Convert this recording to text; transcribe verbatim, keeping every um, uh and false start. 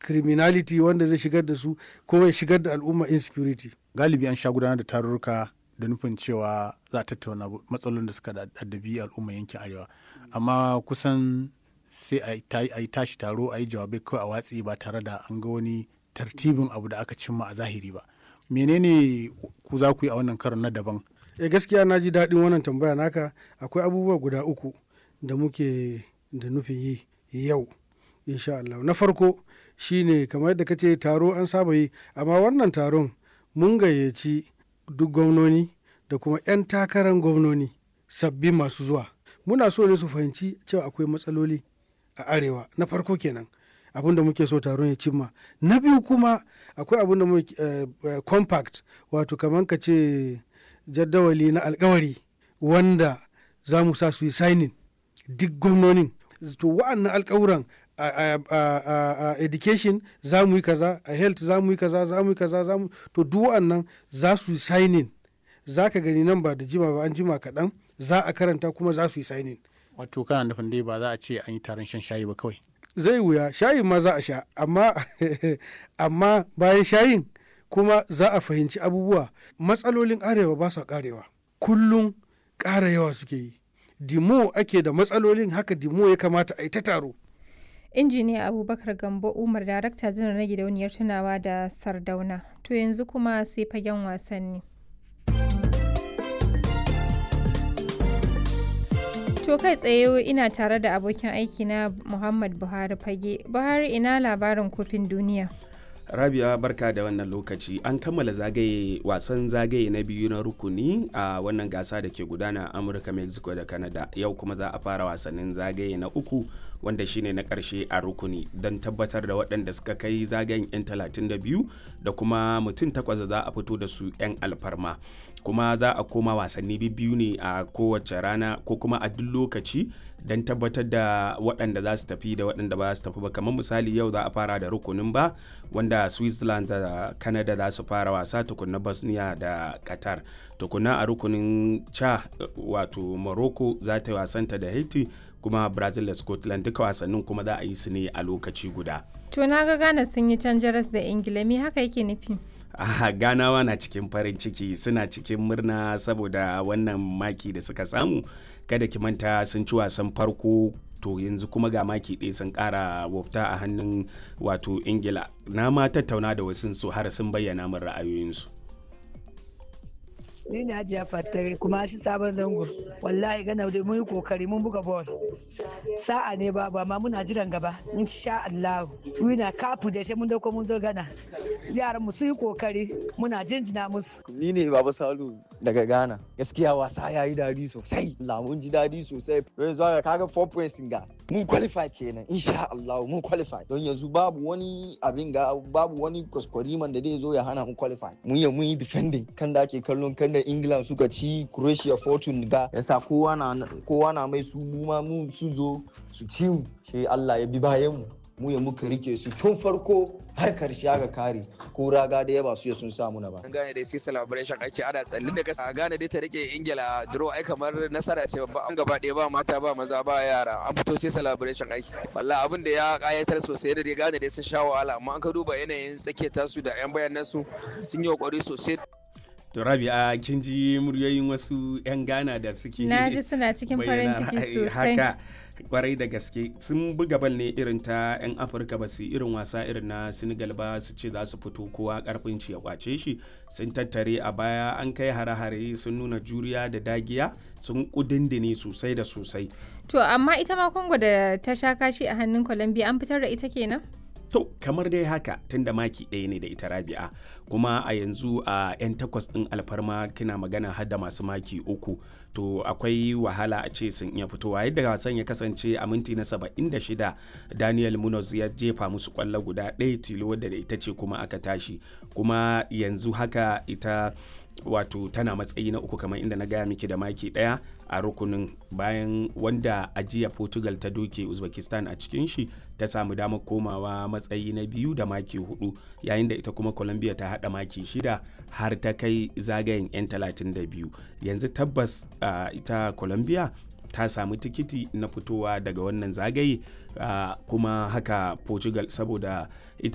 criminality wanda zai shigar da su kuma ya shigar da al'umma insecurity. Galibi an sha gudanar da tarurruka da nufin cewa za a tattauna matsalolin da suka addabi al'umma yankin arewa, amma kusan sai a yi tashi taro a yi jawabai kawai a watsi ba tare da an ga wani tartibin abu da aka cimma a zahiri ba. Menene ku za ku yi a wannan karon na daban? E gaskiya na ji daɗin wannan tambaya naka. Akwai abubuwa guda uku da muke da nufin yi yau insha Allah. Na farko shine kamar yadda kace taro an saba yi, amma wannan taron mun gayyaci duk gwamnoni da kuma 'yan takarar gwamnoni sabbi masu zuwa. Muna so ne su fahimci cewa akwai matsaloli a arewa. Na farko kenan abin da muke so taron ya cimma. Na biyu kuma akwai abin da muke uh, compact, wato kamar ka ce jadawali na alkawari wanda za mu sa su yi signing duk gwamnonin. To wa'annan alkawuran a uh, uh, uh, uh, education za mu yi kaza, a health za mu yi kaza, za mu yi kaza, za mu to duk wa'annan za su yi signing. Za ka gani nan ba da jima ba, an jima kaɗan za a karanta kuma za su yi signing. Wato kana nufin dai ba za a ce an yi taron shan shayi ba kawai? Zai wuya, shayin ma za a sha, amma amma bayan shayin kuma za a fahimci abubuwa. Matsalolin arewa ba su karewa, kullum ƙara yawa suke yi. Dimo ake da matsalolin, haka dimo ya kamata a yi ta taro. Injiniya Abubakar Gambo Umar, Darakta Janar na Gidauniyar Tunawa da Sardauna. To yanzu kuma sai fagen wasanni. To kai tsaye ina tare da abokin aiki na Muhammad Buhari Fage. Buhari, ina labarin kofin duniya? Rabia, barka da wannan lokaci. An kammala zagaye wasan zagaye na biyu na rukuni a wannan gasa da ke gudana a Amurka, Mexico da Canada. Yau kuma za a fara wasannin zagaye na uku wanda shine na ƙarshe a rukuni don tabbatar da waɗanda suka kai zagayen 'yan talatin da biyu da kuma mutum takwas za a fito da su 'yan alfarma. Kuma za a koma wasanni biyu ne a kowace rana ko kuma a duk lokaci don tabbatar da waɗanda za su tafi da waɗanda ba su tafi ba. Kamar misali yau za a fara da rukunin ba wanda Switzerland da Canada za su fara wasa, tukunna Bosnia da Qatar. Tukunna a rukunin ca wato Morocco za ta yi wasanta da Haiti, kuma Brazil da Scotland duka wasannin kuma za a yi su ne a lokaci guda. To na ga Ghana sun yi can jaras da Ingila, me haka yake nufi? Ah, Ganawa na cikin farin ciki, suna cikin murna saboda wannan maki da suka samu. Kada ki manta sun ci wasan farko, to yanzu kuma ga maki ɗaya sun ƙara wafta a hannun wato Ingila. Na ma tattauna da wasu su har sun bayyana min ra'ayoyinsu. Ni ne Hajiya Fattare kuma shi sabon zango. Wallahi gana da mun yi kokari mun buga ball. Sa'a ne ba ba ma muna jiran gaba. Insha Allah. Wina kafu da shi mun dauko mun zo gana. Yaran mu su yi kokari muna jinjina musu. Ni ne Baba Salu daga Ghana. Gaskiya wasa ya yi dadi sosai. Allah mun ji dadi sosai. Yanzu ga kaga four points ga. Mun qualify kenan. Insha Allah mun qualify. Don yanzu babu wani abin ga babu wani kuskuriman da zai zo ya hana mu qualify. Mun yi mun yi defending kan da ake kallon kan da England suka ci Croatia fortune ga. Yasa kowa na kowa na mai su mu ma mu su zo su ci mu. Sai Allah ya bi bayan mu. Mu ya muka rike su tun farko har karshe aka kare, ko raga da yaba su ya sun samu na ba. An gane dai sai celebration ake ana tsallin da kasa. Gane dai ta rike Ingila draw ai kamar nasara ce babba. An gaba ɗaya ba mata ba maza ba yara. An fito sai celebration aiki. Wallahi abin da ya kayatar sosai da dai gane dai sun sha wahala, amma an ka duba yanayin tsakiyar tasu da yan bayanan su sun yi kokari sosai. To Rabi'a, kin ji muryoyin wasu 'yan Ghana da suke na ji suna cikin farin ciki sosai. Haka kwarai da gaske sun buga bal ne irin ta 'yan Afirka, ba su irin wasa irin na Senegal ba su ce za su fito kowa karfin ci ya kwace shi. Sun tattare a baya, an kai hare-hare, sun nuna juriya da dagiya, sun kudindine sosai da sosai. To amma ita ma Congo da ta sha kashi a hannun Colombia an fitar da ita kenan? To kamar dai haka, tun da maki ɗaya ne da ita Rabi'a, kuma a yanzu a 'yan takwas ɗin alfarma kina magana har da masu maki uku, to akwai wahala a ce sun iya fitowa. Yadda wasan ya kasance a minti na saba'in da shida, Daniel Munoz ya jefa musu kwallo guda ɗaya tilo wadda da ita ce kuma aka tashi, kuma yanzu haka ita wato tana matsayi na uku kamar inda na gaya miki da maki ɗaya a rukunin, bayan wanda ajiya Portugal ta doke Uzbekistan a cikin shi ta samu damar komawa matsayi na biyu da maki hudu, yayin da ita kuma Colombia ta hada maki shida har ta kai zagayen 'yan talatin da biyu. Yanzu tabbas uh, ita Colombia ta samu tikiti na fitowa daga wannan zagaye, uh, kuma haka Portugal saboda ita